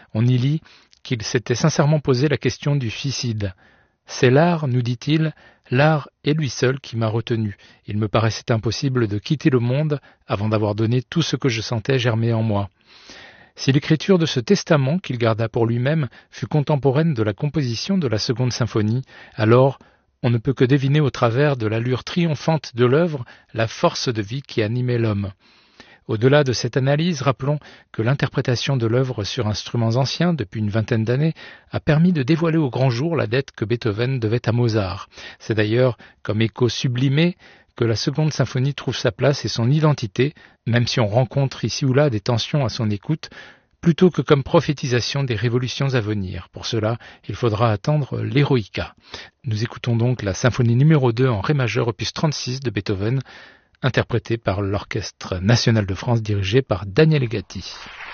On y lit qu'il s'était sincèrement posé la question du suicide. « C'est l'art, nous dit-il, l'art est lui seul qui m'a retenu. Il me paraissait impossible de quitter le monde avant d'avoir donné tout ce que je sentais germer en moi. » Si l'écriture de ce testament qu'il garda pour lui-même fut contemporaine de la composition de la seconde symphonie, alors on ne peut que deviner au travers de l'allure triomphante de l'œuvre la force de vie qui animait l'homme. Au-delà de cette analyse, rappelons que l'interprétation de l'œuvre sur instruments anciens depuis une vingtaine d'années a permis de dévoiler au grand jour la dette que Beethoven devait à Mozart. C'est d'ailleurs comme écho sublimé que la seconde symphonie trouve sa place et son identité, même si on rencontre ici ou là des tensions à son écoute, plutôt que comme prophétisation des révolutions à venir. Pour cela, il faudra attendre l'Eroica. Nous écoutons donc la symphonie numéro 2 en ré majeur opus 36 de Beethoven, interprétée par l'Orchestre national de France dirigé par Daniel Gatti.